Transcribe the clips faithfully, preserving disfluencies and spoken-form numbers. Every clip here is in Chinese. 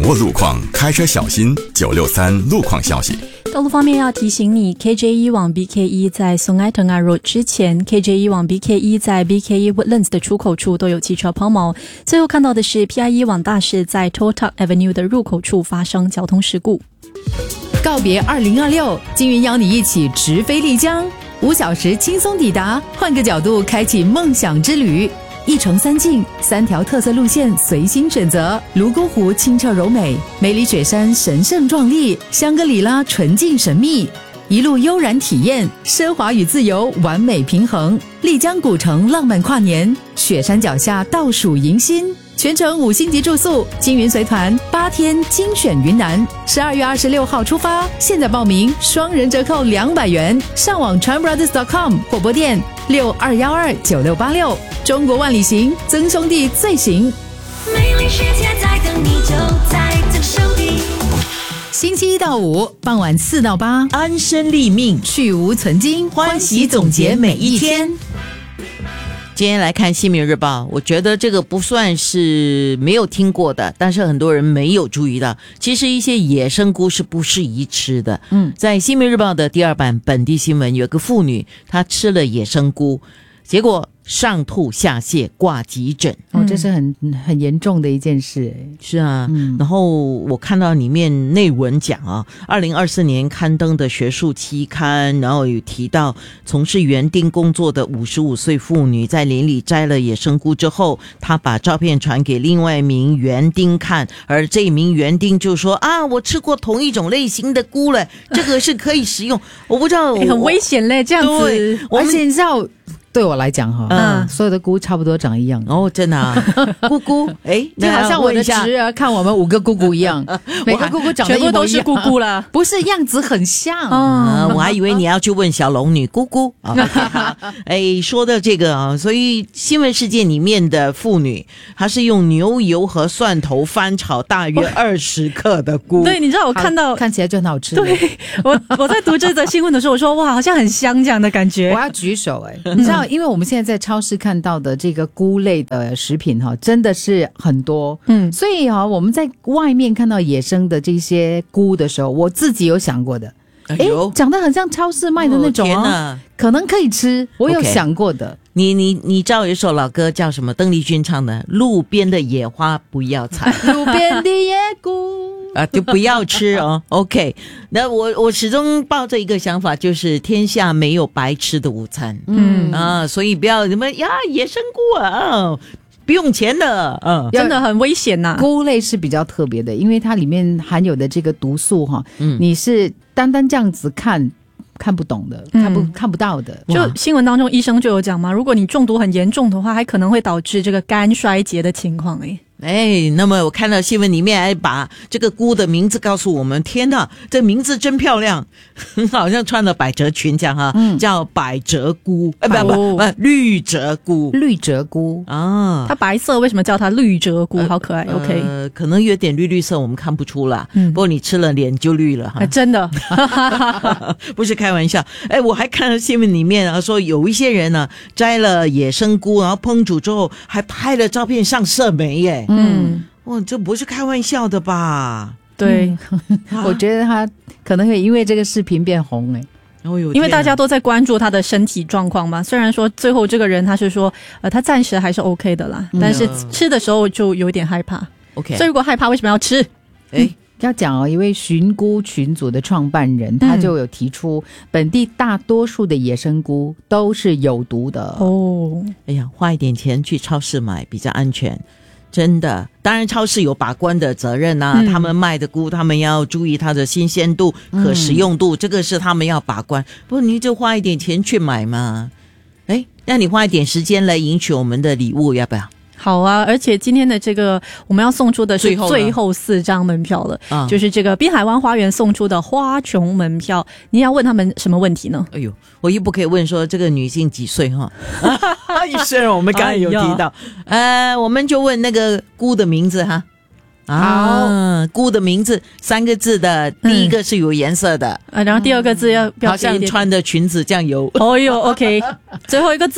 握路况，开车小心。九六三路况消息。 道路方面要提醒你 ，K J 一 往 B K 一 在 Sungai Tengah Road 之前 ，K J 一 往 B K 一 在 B K 一 Woodlands 的出口处都有汽车抛锚。最后看到的是 P I 一 往大市在 Toh Tuck Avenue 的入口处发生交通事故。 告别二零二六，金云邀你一起直飞丽江，五小时轻松抵达，换个角度开启梦想之旅。一程三境，三条特色路线随心选择。泸沽湖清澈柔美，梅里雪山神圣壮丽，香格里拉纯净神秘。一路悠然体验，奢华与自由完美平衡。丽江古城浪漫跨年，雪山脚下倒数迎新。全程五星级住宿，金云随团八天精选云南，十二月二十六号出发，现在报名双人折扣两百元，上网 tran brothers dot com 或拨电六二一二九六八六。中国万里行，曾兄弟最行。 美丽世界在等你，就在这手里。 星期一到五傍晚四到八， 安身立命， 去无存精， 欢喜总结每一天。今天来看新民日报，我觉得这个不算是没有听过的，但是很多人没有注意到，其实一些野生菇是不适宜吃的。嗯，在新民日报的第二版本地新闻，有个妇女她吃了野生菇，结果上吐下泻，挂急诊。 哦，这是很很严重的一件事。 是啊， 嗯、 然后我看到里面内文讲啊，二零二四年刊登的学术期刊，然后有提到从事园丁工作的五十五岁妇女在林里摘了野生菇之后，她把照片传给另外一名园丁看，而这一名园丁就说啊，我吃过同一种类型的菇了，这个是可以食用。我不知道， 欸、很危险嘞，这样子。 而且你知道。对我来讲哈，嗯，所有的菇差不多长一样哦，真的啊，菇菇，哎， 就好像我的侄儿看我们五个姑姑一样，每个姑姑长得一模一样，全部都是姑姑啦， 不是样子很像啊、嗯，我还以为你要去问小龙女姑姑啊。哎，说到这个啊，所以新闻事件里面的妇女，她是用牛油和蒜头翻炒大约二十克的菇， 对，你知道我看到看起来就很好吃。 对，我我在读这则新闻的时候，我说哇，好像很香这样的感觉。 我要举手哎、欸，你知道。因为我们现在在超市看到的这个菇类的食品哈，真的是很多，嗯，所以哈，我们在外面看到野生的这些菇的时候，我自己有想过的，哎，长得很像超市卖的那种哦，哦可能可以吃，我有想过的。Okay. 你你你知道有一首老歌叫什么？邓丽君唱的《路边的野花不要采》， 路边的野菇啊，就不要吃哦。OK， 那我我始终抱着一个想法，就是天下没有白吃的午餐，嗯啊，所以不要什么呀野生菇啊。不用钱的，嗯， 真的很危险呐、啊。 菇类是比较特别的，因为它里面含有的这个毒素哈，嗯，你是单单这样子看。看不懂的，看不、嗯、看不到的。 就新闻当中医生就有讲嘛，如果你中毒很严重的话，还可能会导致这个肝衰竭的情况诶。 哎，那么我看到新闻里面还把这个菇的名字告诉我们，天哪，这名字真漂亮，好像穿了百褶裙这样哈，嗯、叫百褶菇，哎、呃、不不不，绿褶菇， 绿褶菇啊， 它白色为什么叫它绿褶菇？好可爱、呃、，OK， 呃，可能有点绿绿色，我们看不出啦，嗯，不过你吃了脸就绿了哈， 哎、真的， 不是开玩笑。哎，我还看到新闻里面啊，说有一些人呢、啊、摘了野生菇，然后烹煮之后还拍了照片上社媒耶。嗯，哇，这不是开玩笑的吧？ 对， 嗯、我觉得他可能会因为这个视频变红哎、 哦， 因为大家都在关注他的身体状况嘛。虽然说最后这个人他是说，呃，他暂时还是 OK 的啦，嗯、但是吃的时候就有点害怕。 OK， 所以如果害怕，为什么要吃？ 哎。要讲哦，一位寻菇群组的创办人，他就有提出，本地大多数的野生菇都是有毒的哦。哎呀，花一点钱去超市买比较安全，真的。当然，超市有把关的责任啊，嗯、他们卖的菇，他们要注意它的新鲜度、可食用度，嗯、这个是他们要把关。不过你就花一点钱去买嘛，哎，那你花一点时间来赢取我们的礼物，要不要？ 好啊，而且今天的这个我们要送出的是最后四张门票了，啊、就是这个滨海湾花园送出的花琼门票。你要问他们什么问题呢？ 哎呦，我又不可以问说这个女性几岁哈？虽然我们刚才有提到，哎、呃，我们就问那个菇的名字哈。啊，菇的名字三个字的，第一个是有颜色的， 嗯、啊，然后第二个字要好像穿的裙子酱油。 哦哟 ，OK， 最后一个字。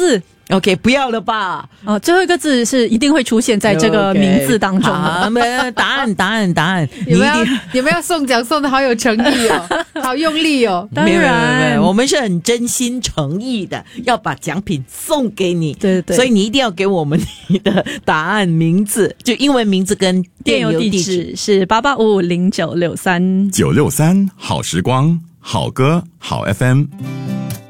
OK， 不要了吧？ 哦，最后一个字是一定会出现在这个名字当中的。 好，答案，答案，答案， 你们要你们要送奖送的好有诚意哦，好用力哦。 当然， 我们是很真心诚意的，要把奖品送给你。 对对对， 所以你一定要给我们你的答案、名字，就英文名字跟电邮地址是八八五零九六三九六三好时光，好歌好 F M。